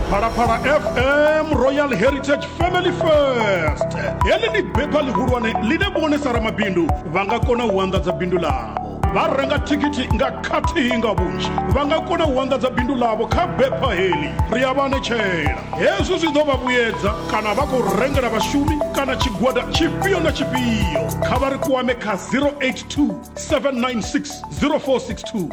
Parapara FM Royal Heritage Family First. Heli ni bepa lihurwane lide bone saramabindu vanga kona uandaza bindu labo. Varenga tikiti nga kati hinga bunchi vanga kona uandaza bindu labo ka bepa heli riyabane chela. Yesu zidoba buyedza kana vako renga na bashumi kana chigwada chipio na chipio. Kavari kuwame ka 082-796-0462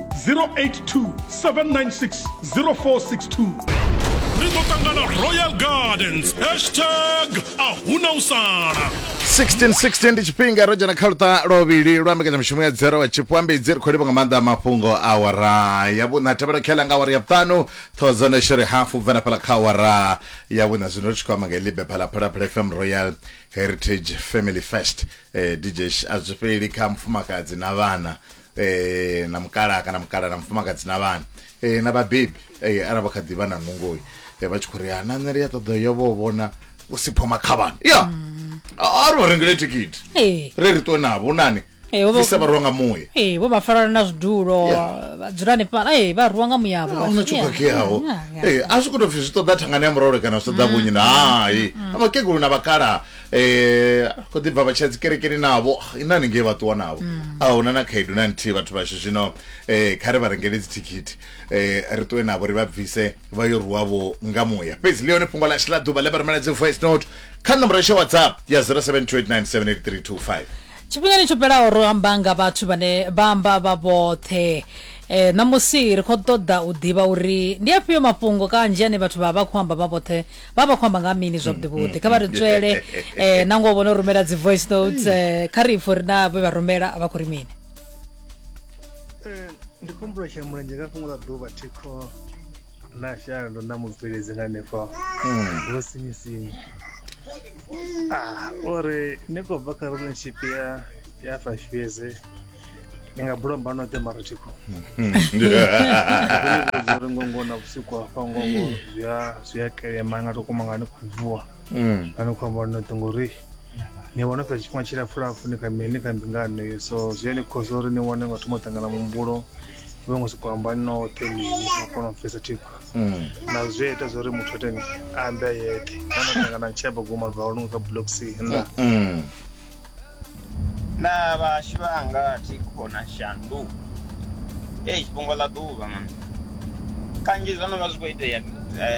082-796-0462. Ritotangana Royal Gardens #ahuna usana 16 ndichipinga roja na kaluta robili rwamekeza mshumu ya zero wa chipwambi zero kwa libo ngamanda mapungo awara yabu na tabara kela nga wari ya ptano tozone shere hafu vena pala kawara yabu na zunochi kwa magelibe pala FM Royal Heritage Family Fest DJ azupili ka mfumakazi na vana na mkara na mfumakazi na vana na babibi arabakadibana ngongoi bachikuriana nariya todo yobo bona usipoma khabana ya aro rengele ticket reri to nabo nani visa baronga moya bo bafarana na ziduro badzirane pana ba ruanga muyabo unachuka kiao asikuto fizito dathangana mrore kana soda bunyina amakegulu na bakara kodi baba chatsi kerekere nabo inani nge batwa nabo awona khaidu nanti bathu bashishino khare barengele ticket rito nabo ri babvise bayoruwabo ngamoya base leone phungo la shila duba lebermanetse voice note kan number ya WhatsApp ya 0728978325 chipingani chopera oro ambanga bathu bane bamba babothe namusi rikododa udiba uri ndiyapiyo mapungo kanjani bathu baba kwamba babothe baba kwamba ngamini zobdebude kabari tswele nango bona rumela zi voice notes karifu rina baba rumela abakurimine ndikumbura chamuranje kafunga duba tiko na shalo namupeleze nganefa rosimisi ore neko baka relationship ya fashweze ninga bromba no te marotiko ngongo na usiku wa ngongo ya kere manga to kumanga kuvua ano kwamba no tongori ni wana fa chikwa chira fulafu ni kameni kambingane so zeni kozori ni wana ngotumotangana mumbulo wengo sikwamba no temi kono fesa tiko na zweta zori mutoteni amba yeke anatangana chaba goma vaonu ka block C nda na bashibanga tikona shandu chibongo la duva man kanje zano bazikoite ya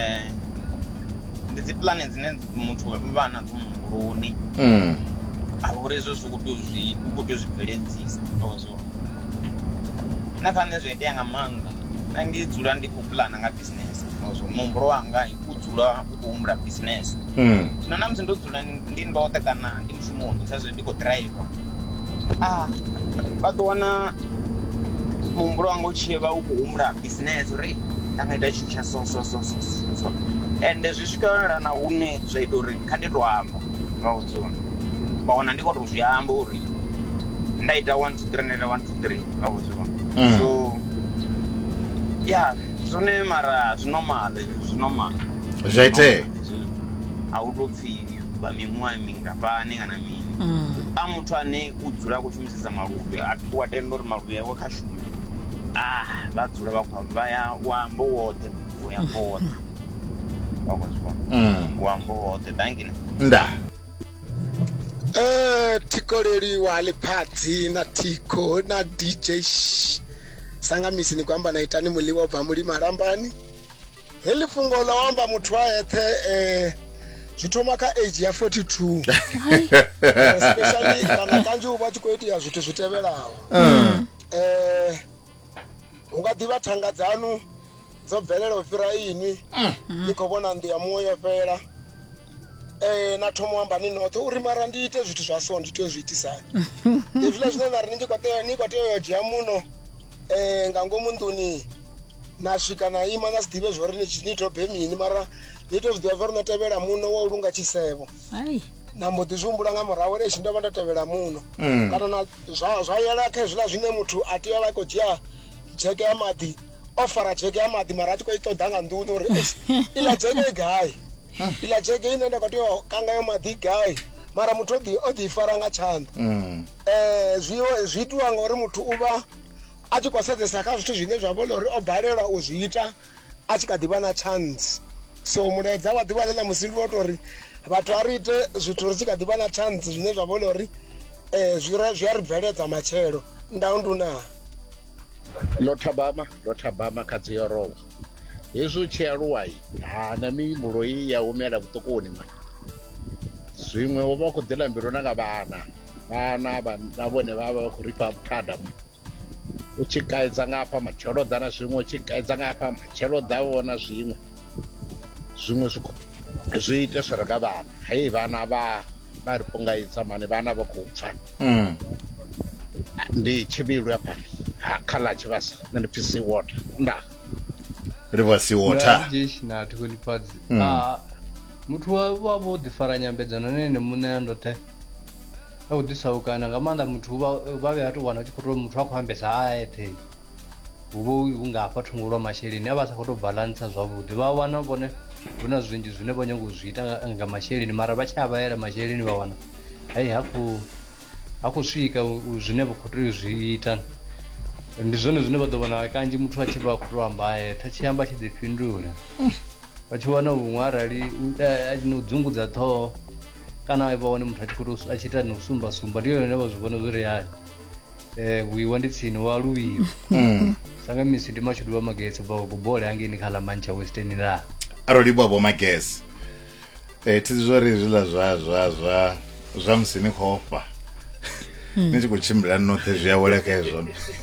ndizi plans nene muthu vana dzumuruni aburezo ukutozibveledzisa ozo nafanezwe ndiyanga manga nangidzula ndikuplana nga business ozo mumbro wanga ikudzula ukuumbula business nana mzindodzula ndindota kana ndimshumoni sazo ndiko driver batwana mumbro wangu cheva ukuumbula business re nangaita chicha so and zvisvikara na une zvaidori kanditohamba vauzona vaona ndikotozvihamba uri ndaita 1 2 3 nera 1 2 3 vauzona so yeah zvone mara zvinomale zvaite autopfi vamimwa minga pane kana mini amuthu ane kudzula kuchumisisa maruve atiwatendori maruve yawo kashuma vadzula vakwavaya wambo wote uyambowota wambo wote dangina nda tikoleri wale party na tiko na DJ sangamisi ni kwamba naitani muliwa pa muri marambani heli fungo la wamba muthu ayethe zvitoma ka age ya 42 especially kana kanji uba tikoiti ya zvithu zvitevelaho ungadiva thanga dzanu zobvelela ufira ini nikobona ndiya moyo fela na thomo amba ninotho uri mara ndiite zvithu zvaso ndito zviitisana izvile zvine nari nikwateyo jia muno ngangomunduni nasvika naima nasidive zvorini chinitobhe mini mara nito zvidiva varinotevera muno waurunga chisevo namboti zvumbula nga murawo rechi ndova ndatevera muno kana zvayelake zvila zvine muthu atiyelako jia jeke ya mati ofara jeke ya mati mara atikoitodhanga nduni uri ila jeke gai ila jeke inoenda kwatiwa kanga yo mati gai mara muthu odifaranga chanda zviitwa ngori muthu uva achikwasedzesa ka zvithu zvine zvavolori obharera uzviita achikadhibana chance so mulaedza wa ḓivha ḽa musi ndi tori vhathu a ri ite zwithu ri tshi kha ḓivha na chance zwine zwa vhona uri zwi a ri bveledza matshelo ndau nduna lothabama kha dzi yorowa hezwi u tshi aluwa na mihumbulo i ya humela vhuṱukuni mani zwiṅwe u vha u khou ḓela mbilu na nga vhana na vhone vha vha khou ri fha vhuthada u tshi kaedza ngafha matshelo ḓa na zwiṅwe u tshi kaedza ngafha matshelo ḓa vhona zwiṅwe zwi ite swi ri ka vana hei vana va ri pungaisa mani vana va khou pfa ndi tshivilu ya fhano kha ḽa tshivhasa nṋe ndi pfhi sea water ndaa river sea water na thikolifadzi muthu wa vho ḓifara nyambedzano nene muṋe ya ndoṱhe a u ḓisaukana nga maanḓa muthu vha vhe a tou wana u tshi khou tou muthu a khou ambesa a ethe hu vha hu nga fha thungo lwa masheleni a vha sa khou tou balansa zwavhuḓi vha wana vhone hu na zwinzhi zwine vha nyago u zwi ita nga masheleni mara vha tshi a vhaela masheleni vha wana hai ha khou swika zwine vha khou tea u zwi ita ndi zwone zwine vha ḓo vhona kanzhi muthu a tshi vha khou tou amba etha tshi amba tshi ḓifhindula vha tshi wana huṅwe arali a no dzungudza ṱhoho kana vha wane muthu a tshi khou tou a tshi ita na u sumbasumba ndi yone vha zwi vhona zwi ri hani vhuiwa ndi tsini wa luvhiwa sanga misi ndi mashudu vha magese vha kubole hangeni kha ḽa mancha western la arali bwa magese thi zwori zwiḽa zwa musi ni khou ofha ni tshi khou tshimbila noṱhe zwi a wela kha hezwo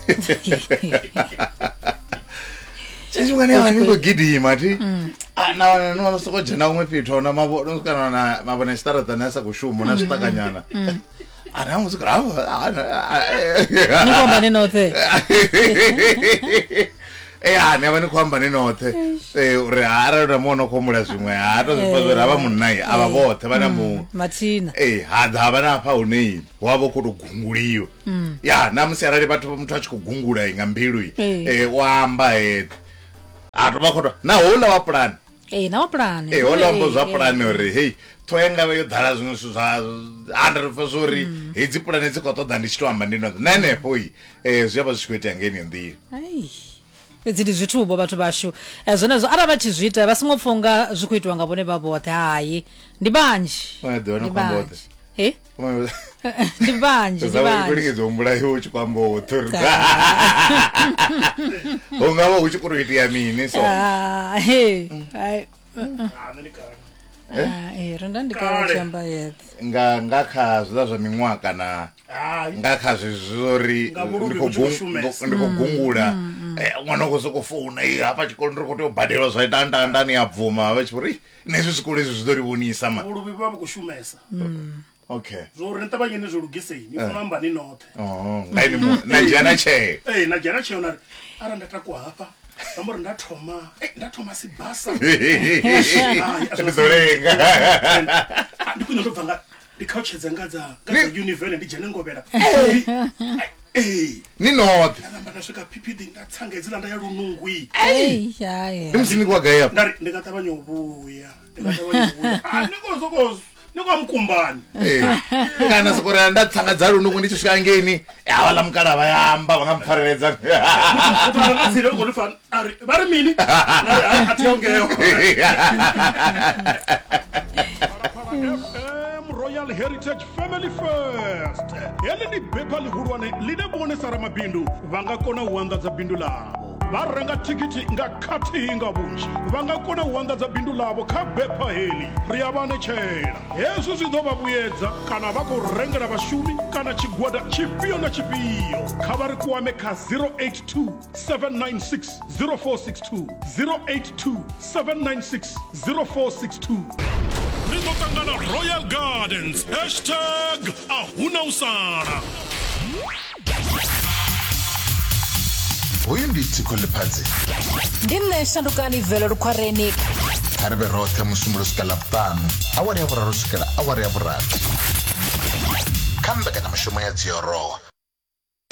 tshifhinga ni vha ni khou gidima thi na no soko dzhena huṅwe fhethu na mavhone kana na mavhone tshiṱaraṱani a sa khou shuma na zwiṱakanyana ana musi grava ni khomba ni noṱhe ni avha ni khou amba ni noṱhe uri arali na muṅwe no khou mula zwiṅwe ha to zwi fhazwa uri havha munnayi a vha vhoṱhe vha na muṅwe mathina ha vha na hafha hune wa vha u khou tou gunguliwa na musi arali muthu a tshi khou gungula nga mbilu wa amba a to vha khou to na houḽa wa pulani na wa pulani houḽa wambo zwa pulani uri hei ṱhoho yanga vha yo ḓala zwiṅwe zwithu zwa ri pfa zwo uri hedzi pulani dzi khou ṱoḓa ndi tshi to amba ndi noṱhe na henefho zwi a vha zwi tshi khou itea nga heneyo nḓila fhedzi ndi zwithuvho vhathu vhashu zwenezwo arali vha tshi zwi ita vha songo pfha unga zwi khou itiwa nga vhone vha vhoṱhe hayi ndi vhanzhi ndi vhanzhi lingedza umbulayo u tshi khou amba woṱhe uri unga vha u tshi khou tou itea mini so renda ndi kale tshiamba yeṱhe nga kha zwiḽa zwa miṅwaha kana nga kha zwezwori ndi khou gungula ṅwana u khou sokou founa hafha tshikoloni ri khou tea u badelwa zwa ita ndandani ya bvuma vha tshi uri na hezwi zwikolo hezwi zwi ḓo ri vhonisa ma vhuluvhi vha vha khou shumesa okay zwo uri ni ṱavhanye ni zwo lugisei ni funa amba ni noṱhe na dzhia na tsheo na dzhia na tsheo nari arali nda takuwa hafha amba uri nda thoma sibasa ndi ḓo lenga ndi khwine ndo bva nga ndi khautshedza nga dza univele ndi dzhene ngovhela ni noṱhe namba nda swika ppd nda tsanga hedzila nda ya lunungwi ndi musi ni khou gai hafha ndari ndi nga ṱavhanya u vhuya ni kwa mkumbani kana soko ri nda tsanga dza lunungu ndi tshi swika ngeni havhaḽa mukala vha ya amba vha nga mpfareledza vha ri mini a thi ongeho Royal Heritage Family First. Heḽi ndi bepha ḽihulwane ḽine vhonesa ramabindu vha nga kona u anḓadza bindu ḽavho vha renga thikhithi nga khathihi nga vhunzhi vha nga kona u anḓadza bindu ḽavho kha bepha heḽi ri a vha ṋetshela hezwi zwi ḓo vha vhuyedza kana vha khou rengela vhashumi kana tshigwada tshifhio na tshifhio kha vha ri kwame kha 082 796 0462 082 796 0462 rizotangana Royal Gardens #ahuna usana uyu ndi tsiko lephatsi ndi nṋe shandukani velo lukhwareni kha ri vhe roṱhe musumbulo swika ḽavhuṱanu awara ya vhuraru swikela awara ya vhurathi kha mbekanyamushumo ya dziorowa